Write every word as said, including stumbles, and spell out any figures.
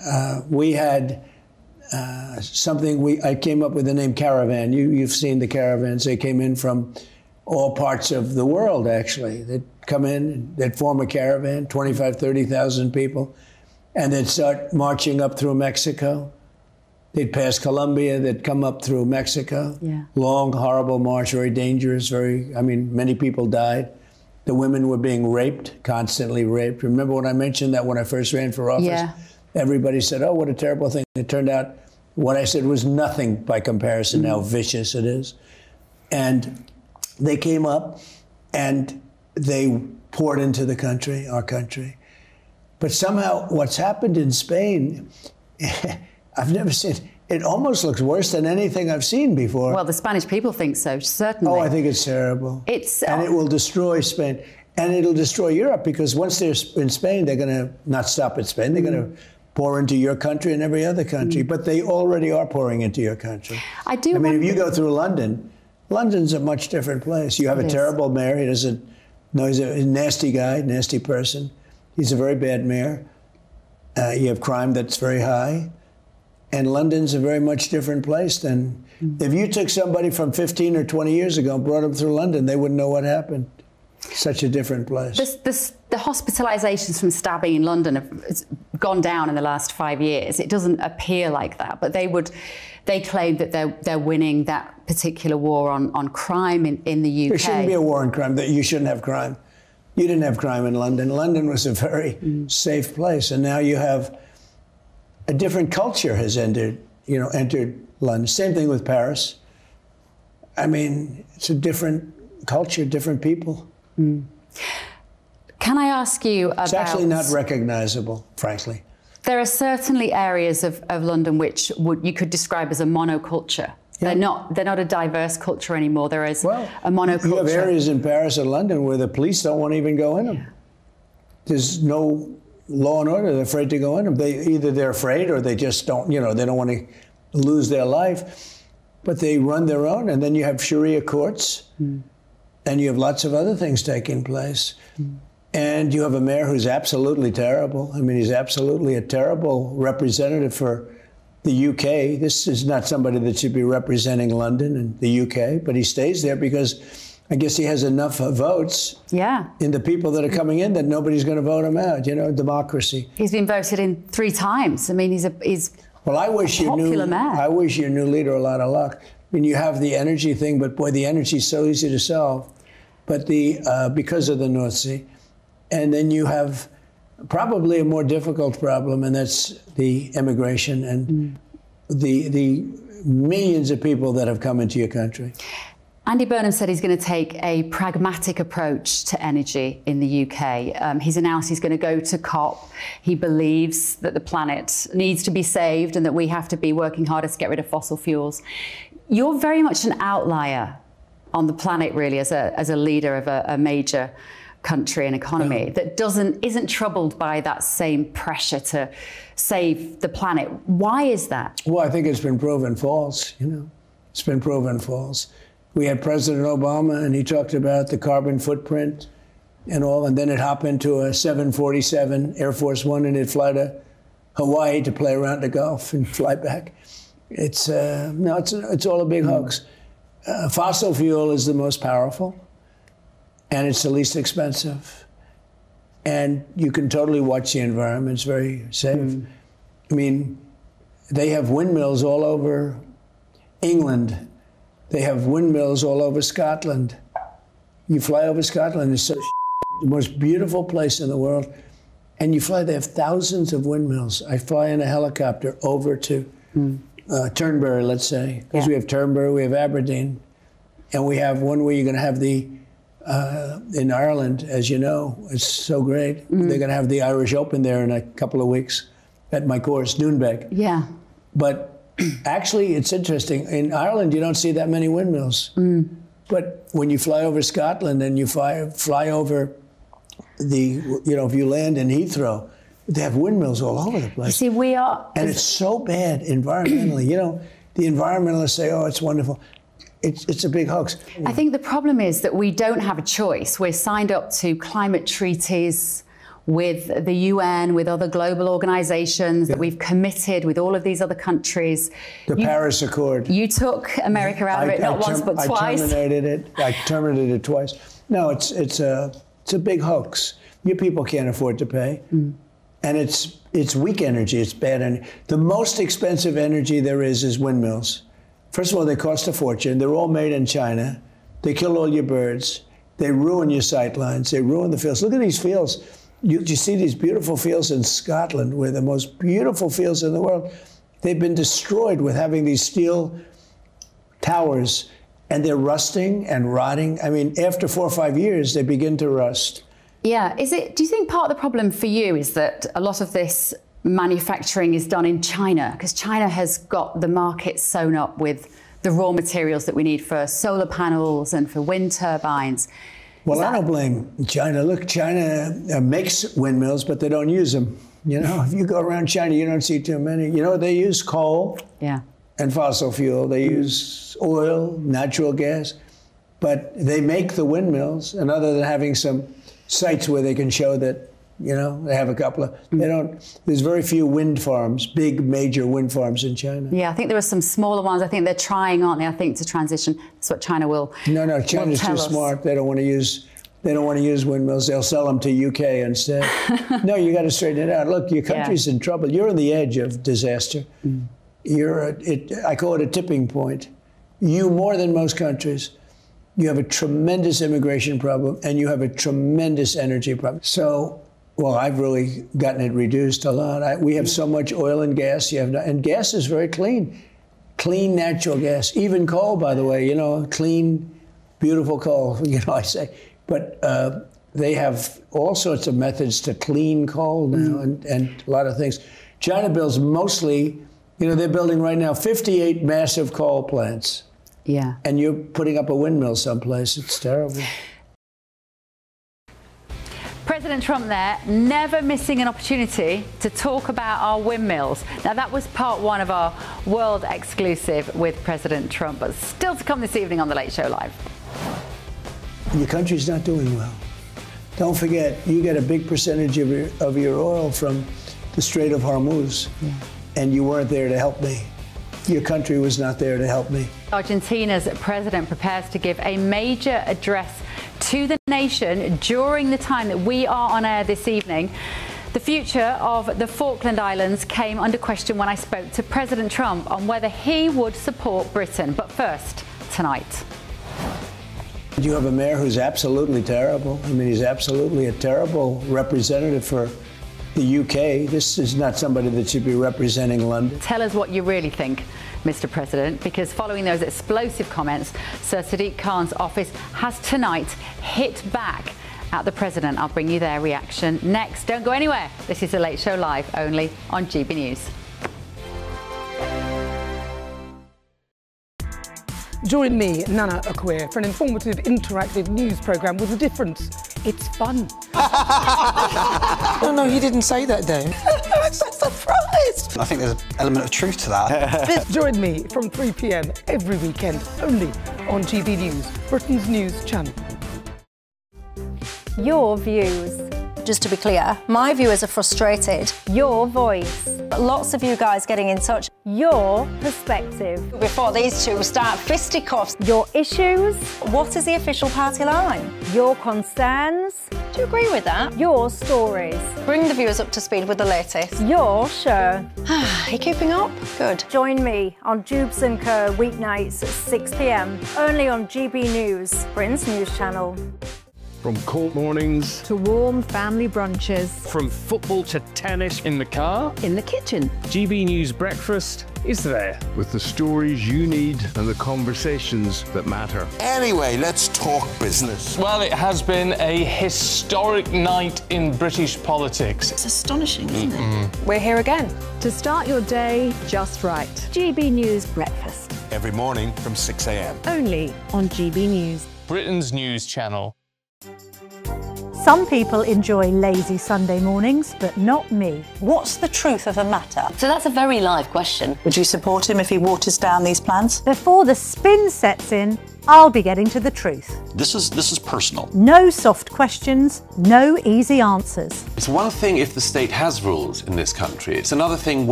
uh, we had uh, something, we I came up with the name Caravan. You, you've seen the caravans. They came in from all parts of the world, actually. They'd come in, they'd form a caravan, twenty-five, thirty thousand people, and they'd start marching up through Mexico. They'd pass Colombia, they'd come up through Mexico. Yeah. Long, horrible march, very dangerous, very, I mean, many people died. The women were being raped, constantly raped. Remember when I mentioned that when I first ran for office? Yeah. Everybody said, oh, what a terrible thing. It turned out what I said was nothing by comparison, mm-hmm. how vicious it is. And they came up and they poured into the country, our country. But somehow what's happened in Spain, I've never seen, it almost looks worse than anything I've seen before. Well, the Spanish people think so, certainly. Oh, I think it's terrible. It's, and uh, it will destroy Spain. And it'll destroy Europe, because once they're in Spain, they're going to not stop at Spain. They're mm. going to pour into your country and every other country. Mm. But they already are pouring into your country. I do I mean, wonder... if you go through London, London's a much different place. You have it a terrible is. mayor. He doesn't, no, he's a nasty guy, nasty person. He's a very bad mayor. Uh, you have crime that's very high. And London's a very much different place than... Mm. If you took somebody from fifteen or twenty years ago and brought them through London, they wouldn't know what happened. Such a different place. This, this, the hospitalisations from stabbing in London have gone down in the last five years. It doesn't appear like that, but they would... They claim that they're, they're winning that particular war on, on crime in, in the U K. There shouldn't be a war on crime. That you shouldn't have crime. You didn't have crime in London. London was a very mm. safe place, and now you have... A different culture has entered, you know, entered London. Same thing with Paris. I mean, it's a different culture, different people. Mm. Can I ask you about... It's actually not recognizable, frankly. There are certainly areas of, of London which would, you could describe as a monoculture. Yeah. They're not, they're not a diverse culture anymore. There is well, a monoculture. You have areas in Paris and London where the police don't want to even go in them. Yeah. There's no... law and order, they're afraid to go in them. They either they're afraid or they just don't, you know, they don't want to lose their life. But they run their own, and then you have Sharia courts, mm. and you have lots of other things taking place. Mm. And you have a mayor who's absolutely terrible. I mean, he's absolutely a terrible representative for the U K. This is not somebody that should be representing London and the U K, but he stays there because I guess he has enough votes yeah. in the people that are coming in that nobody's going to vote him out. You know, democracy. He's been voted in three times. I mean, he's a he's well. I wish a your new mayor. I wish your new leader a lot of luck. I mean, you have the energy thing, but boy, the energy is so easy to solve. But the uh, because of the North Sea, and then you have probably a more difficult problem, and that's the immigration and mm. the the millions of people that have come into your country. Andy Burnham said he's going to take a pragmatic approach to energy in the U K. Um, he's announced he's going to go to COP. He believes that the planet needs to be saved and that we have to be working harder to get rid of fossil fuels. You're very much an outlier on the planet, really, as a, as a leader of a, a major country and economy that doesn't isn't troubled by that same pressure to save the planet. Why is that? Well, I think it's been proven false, you know. It's been proven false. We had President Obama, and he talked about the carbon footprint and all, and then it'd hop into a seven forty-seven Air Force One, and it'd fly to Hawaii to play around the Gulf and fly back. It's, uh, no, it's, it's all a big hoax. Uh, fossil fuel is the most powerful, and it's the least expensive. And you can totally watch the environment. It's very safe. Mm. I mean, they have windmills all over England. They have windmills all over Scotland. You fly over Scotland, it's so the most beautiful place in the world. And you fly, they have thousands of windmills. I fly in a helicopter over to mm. uh, Turnberry, let's say, because yeah. we have Turnberry, we have Aberdeen, and we have one where you're going to have the, uh, in Ireland, as you know, it's so great. Mm. They're going to have the Irish Open there in a couple of weeks at my course, Doonbeg. Yeah. But actually, it's interesting. In Ireland, you don't see that many windmills. Mm. But when you fly over Scotland and you fly, fly over the, you know, if you land in Heathrow, they have windmills all over the place. You see, we are... And it's so bad environmentally. You know, the environmentalists say, oh, it's wonderful. It's, it's a big hoax. I think the problem is that we don't have a choice. We're signed up to climate treaties. with the U N, with other global organizations, yeah. that we've committed with all of these other countries. The you, Paris Accord. You took America out of it, I, not I once, but I twice. I terminated it. I terminated it twice. No, it's, it's, a, it's a big hoax. You people can't afford to pay. Mm. And it's, it's weak energy. It's bad energy. The most expensive energy there is is windmills. First of all, they cost a fortune. They're all made in China. They kill all your birds. They ruin your sight lines. They ruin the fields. Look at these fields. You, you see these beautiful fields in Scotland, where the most beautiful fields in the world, they've been destroyed with having these steel towers, and they're rusting and rotting. I mean, after four or five years, they begin to rust. Yeah. Is it? Do you think part of the problem for you is that a lot of this manufacturing is done in China? Because China has got the market sewn up with the raw materials that we need for solar panels and for wind turbines. Well, that... I don't blame China. Look, China uh, makes windmills, but they don't use them. You know, if you go around China, you don't see too many. You know, they use coal yeah. and fossil fuel. They use oil, natural gas, but they make the windmills. And other than having some sites where they can show that, you know, they have a couple of, they don't, there's very few wind farms, big major wind farms in China. Yeah, I think there are some smaller ones. I think they're trying, aren't they, I think, to transition. That's what China will No, no, China's too us. smart. They don't want to use, they don't want to use windmills. They'll sell them to U K instead. No, you got to straighten it out. Look, your country's yeah. in trouble. You're on the edge of disaster. Mm. You're, a, it, I call it a tipping point. You, more than most countries, you have a tremendous immigration problem and you have a tremendous energy problem. So, well, I've really gotten it reduced a lot. I, we have so much oil and gas. You have no, and gas is very clean, clean natural gas. Even coal, by the way, you know, clean, beautiful coal. You know, I say, but uh, they have all sorts of methods to clean coal now, and, and a lot of things. China builds mostly, you know, they're building right now fifty-eight massive coal plants. Yeah, and you're putting up a windmill someplace. It's terrible. President Trump there, never missing an opportunity to talk about our windmills. Now, that was part one of our world exclusive with President Trump, but still to come this evening on The Late Show Live. Your country's not doing well. Don't forget, you get a big percentage of your, of your oil from the Strait of Hormuz, yeah. and you weren't there to help me. Your country was not there to help me. Argentina's president prepares to give a major address to the nation during the time that we are on air this evening. The future of the Falkland Islands came under question when I spoke to President Trump on whether he would support Britain. But first, tonight. You have a mayor who's absolutely terrible. I mean, he's absolutely a terrible representative for the U K. This is not somebody that should be representing London. Tell us what you really think, Mister President, because following those explosive comments, Sir Sadiq Khan's office has tonight hit back at the president. I'll bring you their reaction next. Don't go anywhere. This is The Late Show Live, only on G B News. Join me, Nana Akwe, for an informative, interactive news programme with a difference. It's fun. No, no, he didn't say that, Dave. I'm so surprised. I think there's an element of truth to that. Join me from three p m every weekend, only on G B News, Britain's news channel. Your views. Just to be clear, my viewers are frustrated. Your voice. Lots of you guys getting in touch. Your perspective. Before these two start fisticuffs. Your issues. What is the official party line? Your concerns. Do you agree with that? Your stories. Bring the viewers up to speed with the latest. Your show. Are you keeping up? Good. Join me on Jubes and Co weeknights at six p m only on G B News, Britain's news channel. From cold mornings to warm family brunches, from football to tennis in the car, in the kitchen, G B News Breakfast is there. With the stories you need and the conversations that matter. Anyway, let's talk business. Well, it has been a historic night in British politics. It's astonishing, isn't Mm-mm. it? We're here again. To start your day just right. G B News Breakfast. Every morning from six a m Only on G B News. Britain's news channel. Some people enjoy lazy Sunday mornings, but not me. What's the truth of the matter? So that's a very live question. Would you support him if he waters down these plans? Before the spin sets in, I'll be getting to the truth. This is this is personal. No soft questions, no easy answers. It's one thing if the state has rules in this country. It's another thing